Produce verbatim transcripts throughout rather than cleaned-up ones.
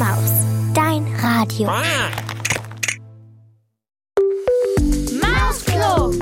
Maus, dein Radio. Mausklo.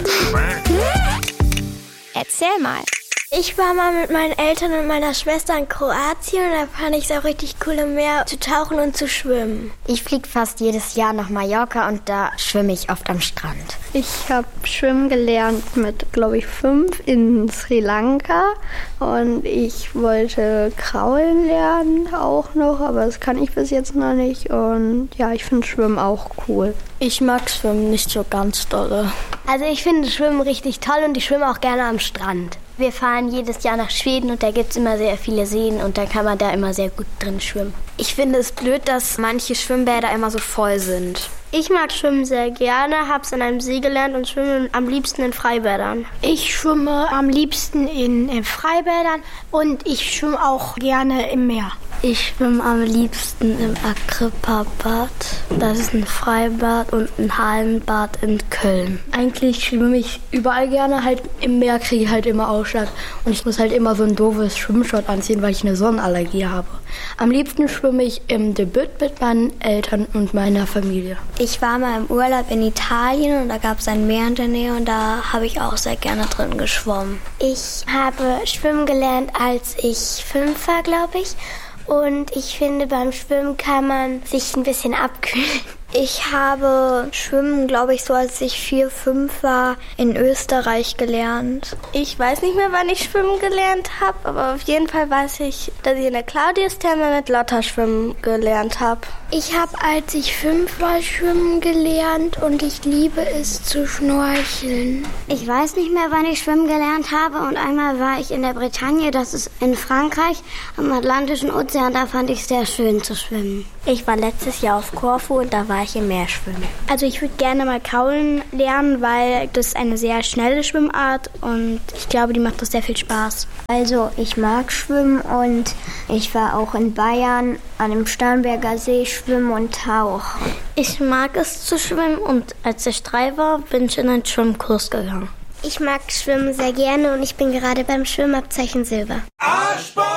Erzähl mal. Ich war mal mit meinen Eltern und meiner Schwester in Kroatien und da fand ich es auch richtig cool, im Meer zu tauchen und zu schwimmen. Ich fliege fast jedes Jahr nach Mallorca und da schwimme ich oft am Strand. Ich habe schwimmen gelernt mit, glaube ich, fünf in Sri Lanka und ich wollte kraulen lernen auch noch, aber das kann ich bis jetzt noch nicht und ja, ich finde Schwimmen auch cool. Ich mag Schwimmen nicht so ganz dolle. Also ich finde Schwimmen richtig toll und ich schwimme auch gerne am Strand. Wir fahren jedes Jahr nach Schweden und da gibt es immer sehr viele Seen und da kann man da immer sehr gut drin schwimmen. Ich finde es blöd, dass manche Schwimmbäder immer so voll sind. Ich mag Schwimmen sehr gerne, hab's an einem See gelernt und schwimme am liebsten in Freibädern. Ich schwimme am liebsten in, in Freibädern und ich schwimme auch gerne im Meer. Ich schwimme am liebsten im Agrippa-Bad. Das ist ein Freibad und ein Hallenbad in Köln. Eigentlich schwimme ich überall gerne, halt im Meer kriege ich halt immer Ausschlag. Und ich muss halt immer so ein doofes Schwimmshort anziehen, weil ich eine Sonnenallergie habe. Am liebsten schwimme ich im Debüt mit meinen Eltern und meiner Familie. Ich war mal im Urlaub in Italien und da gab es ein Meer in der Nähe und da habe ich auch sehr gerne drin geschwommen. Ich habe schwimmen gelernt, als ich fünf war, glaube ich. Und ich finde, beim Schwimmen kann man sich ein bisschen abkühlen. Ich habe Schwimmen, glaube ich, so als ich vier, fünf war, in Österreich gelernt. Ich weiß nicht mehr, wann ich schwimmen gelernt habe, aber auf jeden Fall weiß ich, dass ich in der Claudius-Therme mit Lotta schwimmen gelernt habe. Ich habe, als ich fünf war, schwimmen gelernt und ich liebe es zu schnorcheln. Ich weiß nicht mehr, wann ich schwimmen gelernt habe und einmal war ich in der Bretagne, das ist in Frankreich, am Atlantischen Ozean, da fand ich es sehr schön zu schwimmen. Ich war letztes Jahr auf Korfu und da war ich im Meer schwimmen. Also ich würde gerne mal kraulen lernen, weil das ist eine sehr schnelle Schwimmart und ich glaube, die macht doch sehr viel Spaß. Also ich mag schwimmen und ich war auch in Bayern an dem Starnberger See schwimmen und tauchen. Ich mag es zu schwimmen und als ich drei war, bin ich in einen Schwimmkurs gegangen. Ich mag Schwimmen sehr gerne und ich bin gerade beim Schwimmabzeichen Silber.